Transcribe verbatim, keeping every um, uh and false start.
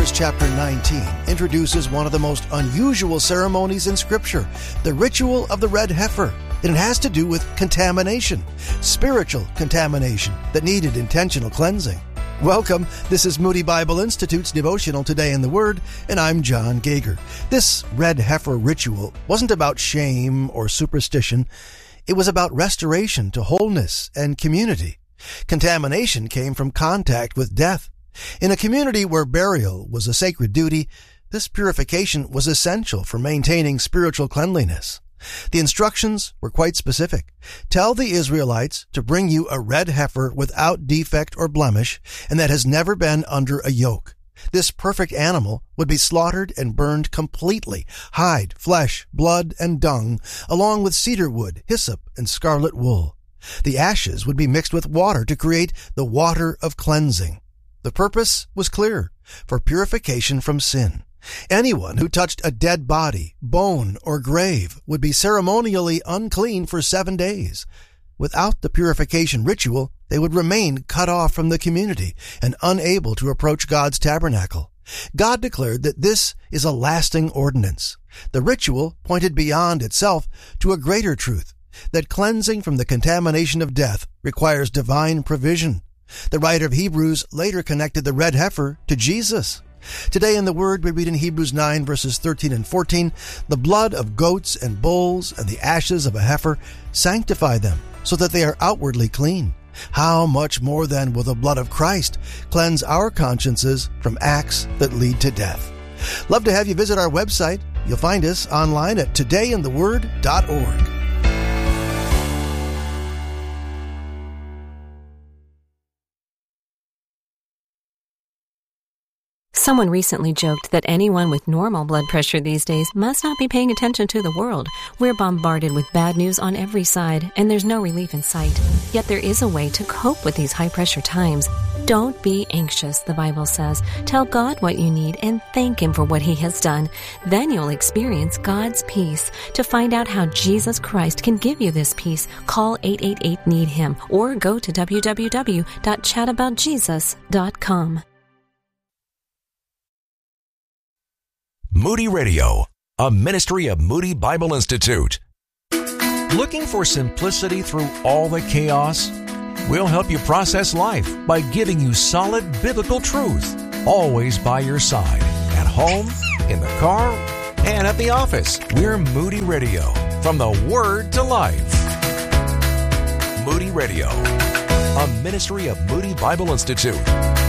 Numbers chapter nineteen introduces one of the most unusual ceremonies in Scripture, the ritual of the red heifer. And it has to do with contamination, spiritual contamination that needed intentional cleansing. Welcome. This is Moody Bible Institute's Devotional Today in the Word, and I'm John Gager. This red heifer ritual wasn't about shame or superstition. It was about restoration to wholeness and community. Contamination came from contact with death. In a community where burial was a sacred duty, this purification was essential for maintaining spiritual cleanliness. The instructions were quite specific. Tell the Israelites to bring you a red heifer without defect or blemish, and that has never been under a yoke. This perfect animal would be slaughtered and burned completely, hide, flesh, blood, and dung, along with cedar wood, hyssop, and scarlet wool. The ashes would be mixed with water to create the water of cleansing. The purpose was clear, for purification from sin. Anyone who touched a dead body, bone, or grave would be ceremonially unclean for seven days. Without the purification ritual, they would remain cut off from the community and unable to approach God's tabernacle. God declared that this is a lasting ordinance. The ritual pointed beyond itself to a greater truth, that cleansing from the contamination of death requires divine provision. The writer of Hebrews later connected the red heifer to Jesus. Today in the Word, we read in Hebrews nine, verses thirteen and fourteen, the blood of goats and bulls and the ashes of a heifer sanctify them, so that they are outwardly clean. How much more then will the blood of Christ cleanse our consciences from acts that lead to death? Love to have you visit our website. You'll find us online at today in the word dot org. Someone recently joked that anyone with normal blood pressure these days must not be paying attention to the world. We're bombarded with bad news on every side, and there's no relief in sight. Yet there is a way to cope with these high-pressure times. Don't be anxious, the Bible says. Tell God what you need and thank Him for what He has done. Then you'll experience God's peace. To find out how Jesus Christ can give you this peace, call eight eight eight, need him or go to w w w dot chat about jesus dot com. Moody Radio, a ministry of Moody Bible Institute. Looking for simplicity through all the chaos? We'll help you process life by giving you solid biblical truth, always by your side, at home, in the car, and at the office. We're Moody Radio, from the Word to Life. Moody Radio, a ministry of Moody Bible Institute.